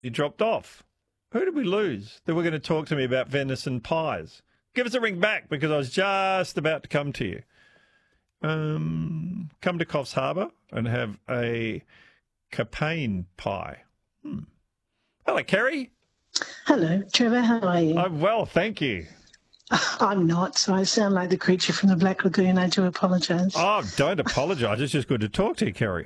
You dropped off. Who did we lose? They were going to talk to me about venison pies. Give us a ring back because I was just about to come to you. Come to Coffs Harbour and have a Capane pie. Hello, Kerry. Hello, Trevor. How are you? I'm well, thank you. I'm not, so I sound like the creature from the Black Lagoon. I do apologise. Oh, don't apologise. It's just good to talk to you, Kerry.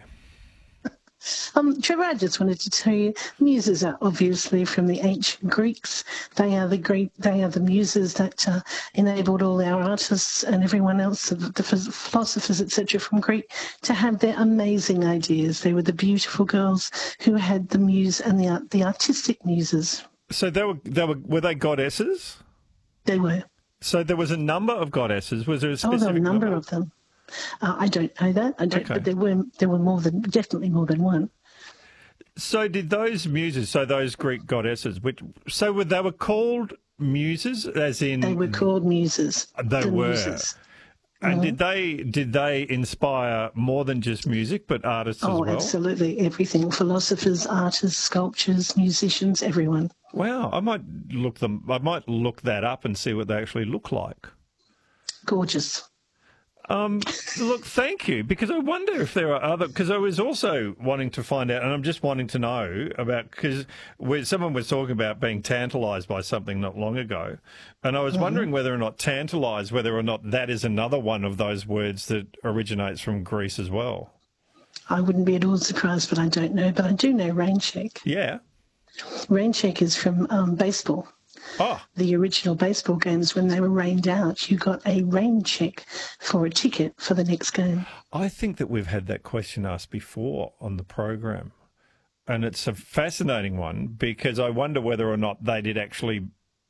Trevor, I just wanted to tell you, muses are obviously from the ancient Greeks. They are the muses that enabled all our artists and everyone else, the philosophers, etc., from Greek, to have their amazing ideas. They were the beautiful girls who had the muse and the artistic muses. So were they goddesses? They were. So there was a number of goddesses. Was there a specific there were a number of them. I don't know that. I don't. Okay. But there were definitely more than one. So did those muses? So those Greek goddesses, they were called muses, as in they were called muses. They were. Muses. And did they inspire more than just music, but artists as well? Oh, absolutely, everything: philosophers, artists, sculptors, musicians, everyone. Wow, I might look that up and see what they actually look like. Gorgeous. Look, thank you, because I wonder if there are other, because I was also wanting to find out, and I'm just wanting to know about, because someone was talking about being tantalised by something not long ago, and I was wondering whether or not tantalised, whether or not that is another one of those words that originates from Greece as well. I wouldn't be at all surprised, but I don't know. But I do know rain check. Yeah. Rain check is from baseball. Oh. The original baseball games, when they were rained out, you got a rain check for a ticket for the next game. I think that we've had that question asked before on the program, and it's a fascinating one because I wonder whether or not they did actually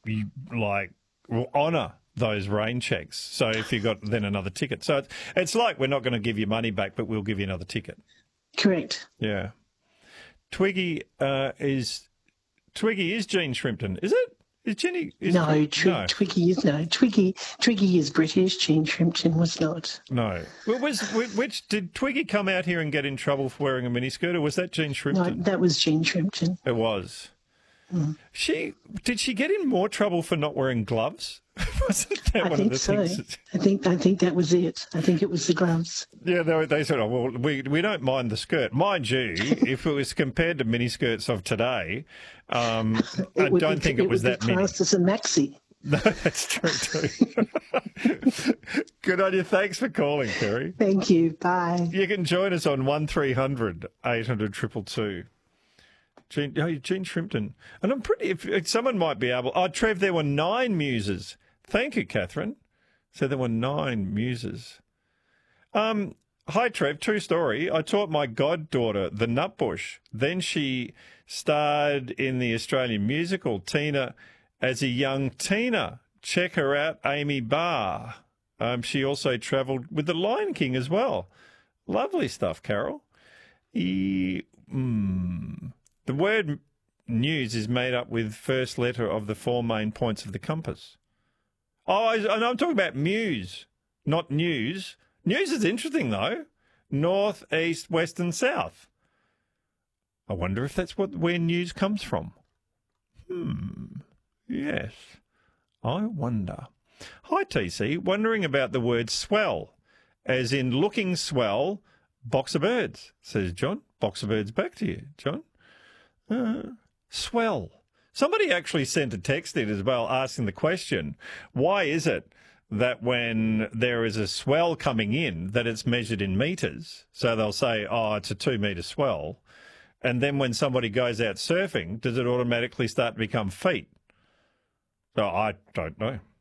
honour those rain checks. So if you got then another ticket. So it's like we're not going to give you money back, but we'll give you another ticket. Correct. Yeah. Twiggy is Jean Shrimpton, is it? Is Jenny? No, Twiggy is no. Twiggy is British. Jean Shrimpton was not. No. Which did Twiggy come out here and get in trouble for wearing a miniskirt, or was that Jean Shrimpton? No, that was Jean Shrimpton. It was. Did she get in more trouble for not wearing gloves? Wasn't that one of the things? I think that was it. I think it was the gloves. Yeah, they said, "Oh well, we don't mind the skirt, mind you." If it was compared to miniskirts of today, I don't think it was that mini. It was classed as a maxi. No, that's true too. Good on you. Thanks for calling, Kerry. Thank you. Bye. You can join us on 1300 800 222. Jean Shrimpton. And I'm pretty, if someone might be able, Trev, there were 9 muses. Thank you, Catherine. So there were 9 muses. Hi, Trev, true story. I taught my goddaughter the Nutbush. Then she starred in the Australian musical Tina as a young Tina. Check her out, Amy Barr. She also travelled with the Lion King as well. Lovely stuff, Carol. The word news is made up with first letter of the 4 main points of the compass. Oh, and I'm talking about muse, not news. News is interesting, though. North, east, west and south. I wonder if that's where news comes from. Yes, I wonder. Hi, TC. Wondering about the word swell, as in looking swell, box of birds, says John. Box of birds back to you, John. Swell. Somebody actually sent a text in as well asking the question, why is it that when there is a swell coming in that it's measured in metres? So they'll say, it's a 2 metre swell. And then when somebody goes out surfing, does it automatically start to become feet? So I don't know.